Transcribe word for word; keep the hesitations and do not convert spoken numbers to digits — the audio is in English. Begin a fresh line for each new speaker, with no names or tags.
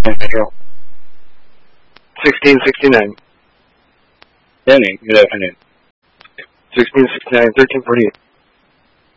sixteen sixty-nine.
Danny, good afternoon.
sixteen sixty-nine, thirteen forty-eight.